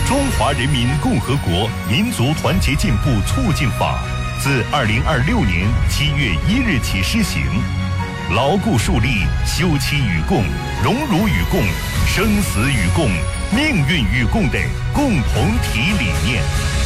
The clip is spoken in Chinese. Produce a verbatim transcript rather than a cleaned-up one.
中华人民共和国民族团结进步促进法》自二零二六年七月一日起施行，牢固树立休戚与共、荣辱与共、生死与共、命运与共的共同体理念。